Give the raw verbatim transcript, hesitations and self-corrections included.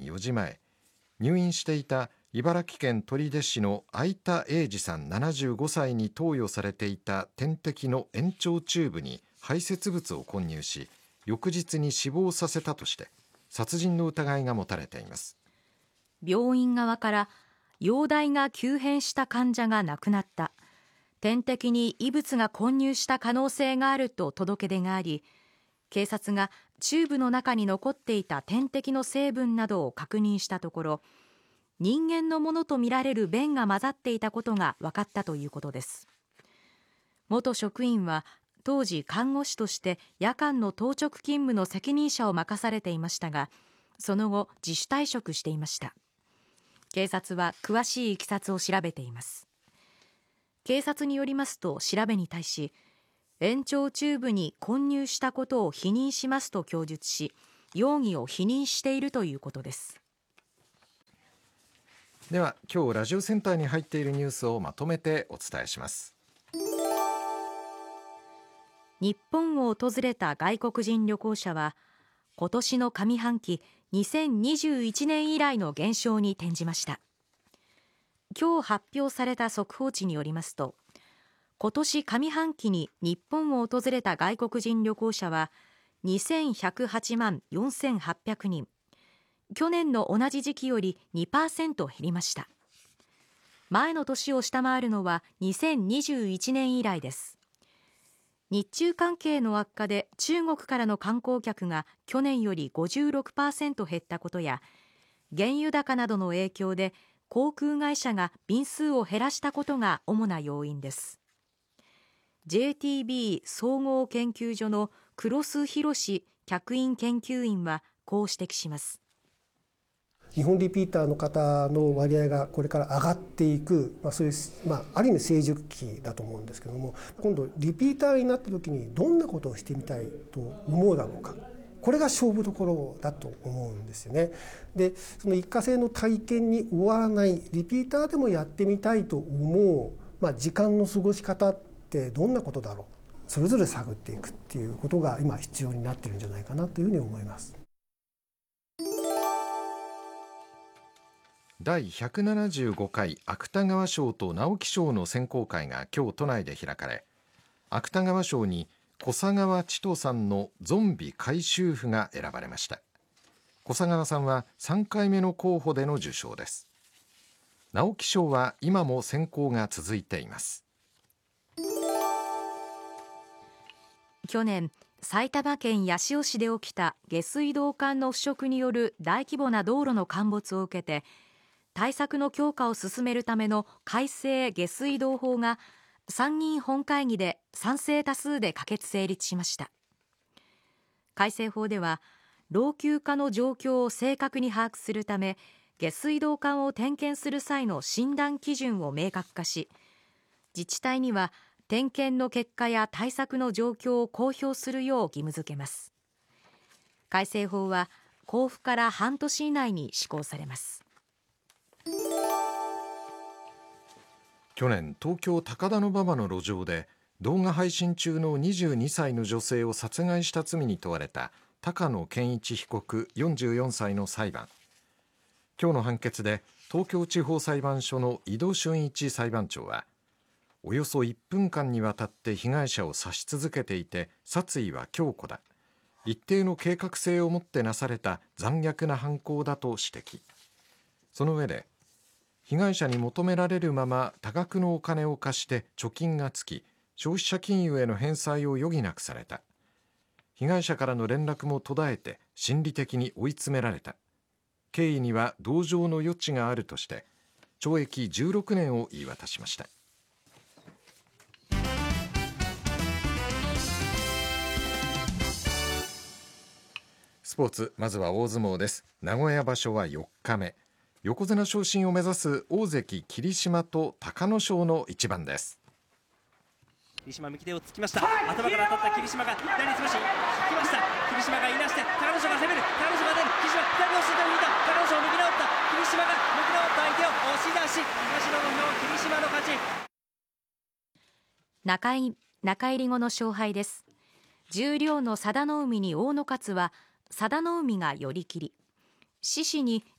よじまえ、入院していた茨城県取手市の相田英二さんななじゅうごさいに投与されていた点滴の延長チューブに排泄物を混入し、翌日に死亡させたとして殺人の疑いが持たれています。 病院側から容体が急変した患者が亡くなった、点滴に異物が混入した可能性があると届け出があり、警察がチューブの中に残っていた点滴の成分などを確認したところ、人間のものとみられる便が混ざっていたことが分かったということです。元職員は当時看護師として夜間の当直勤務の責任者を任されていましたが、その後自主退職していました。警察は詳しいいきさつを調べています。警察によりますと、調べに対し、延長チューブに混入したことを否認しますと供述し、容疑を否認しているということです。 では今日ラジオセンターに入っているニュースをまとめてお伝えします。 日本を訪れた外国人旅行者は今年の上半期にせんにじゅういちねん以来の減少に転じました。今日発表された速報値によりますと、今年上半期に日本を訪れた外国人旅行者はにせんひゃくはちまんよんせんはっぴゃくにん、去年の同じ時期より にパーセント 減りました。前の年を下回るのはにせんにじゅういちねん以来です。日中関係の悪化で中国からの観光客が去年より ごじゅうろくパーセント 減ったことや、原油高などの影響で航空会社が便数を減らしたことが主な要因です。ジェイティービー 総合研究所の黒須博客員研究員はこう指摘します。 日本リピーターの方の割合がこれから上がっていく、まあ、そういう、まあ、ある意味成熟期だと思うんですけども、今度リピーターになった時にどんなことをしてみたいと思うだろうか、これが勝負どころだと思うんですよね。で、その一過性の体験に終わらないリピーターでもやってみたいと思う、まあ、時間の過ごし方ってどんなことだろう、それぞれ探っていくっていうことが今必要になっているんじゃないかなというふうに思います。 だいひゃくななじゅうごかい芥川賞と直木賞の選考会が今日都内で開かれ、芥川賞に小佐川千人さんのゾンビ回収婦が選ばれました。小佐川さんはさんかいめの候補での受賞です。直木賞は今も選考が続いています。 去年、埼玉県八潮市で起きた下水道管の腐食による大規模な道路の陥没を受けて、対策の強化を進めるための改正下水道法が参議院本会議で賛成多数で可決成立しました。改正法では、老朽化の状況を正確に把握するため、下水道管を点検する際の診断基準を明確化し、自治体には点検の結果や対策の状況を公表するよう義務付けます。改正法は公布から半年以内に施行されます。 去年、東京高田馬場の路上で動画配信中のにじゅうにさいの女性を殺害した罪に問われた高野健一被告よんじゅうよんさいの裁判。今日の判決で東京地方裁判所の井戸俊一裁判長は、およそいっぷんかんにわたって被害者を刺し続けていて殺意は強固だ、一定の計画性を持ってなされた残虐な犯行だと指摘。その上で、被害者に求められるまま多額のお金を貸して貯金がつき、消費者金融への返済を余儀なくされた。被害者からの連絡も途絶えて心理的に追い詰められた。経緯には同情の余地があるとして懲役じゅうろくねんを言い渡しました。スポーツ、まずは大相撲です。名古屋場所はよっかめ、横綱昇進を目指す大関霧島と隆の勝の一番です。 霧島右手をつきました。頭から当たった霧島が左に潰し引きました。霧島がいなして隆の勝が攻める。隆の勝が出る。霧島左の下に引いた。隆の勝を抜き直った。霧島が抜き直った相手を押し出し、東の土俵、霧島の勝ち。 中入中入り後の勝敗です。十両の佐田の海に大野勝は佐田の海が寄り切り、獅司に